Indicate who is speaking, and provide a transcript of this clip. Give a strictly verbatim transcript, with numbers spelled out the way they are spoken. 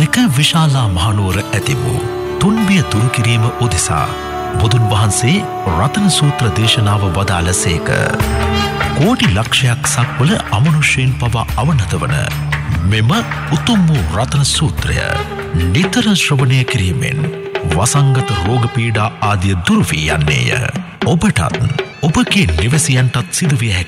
Speaker 1: දෙක විශාලා මහනුවර ඇති වූ තුන්බිය දුරු කිරීම උදෙසා බුදුන් වහන්සේ රතන සූත්‍ර දේශනාව වදාළසේක. කෝටි ලක්ෂයක් සක්වල අමනුෂ්‍යයන් පවා අවනත වන මෙම උතුම් වූ රතන සූත්‍රය නිතර ශ්‍රවණය කිරීමෙන් වසංගත රෝග පීඩා ආදිය දුරු වී යන්නේය. ඔබටත් ඔබගේ නිවසියන්ටත් සිදුවිය හැකියි.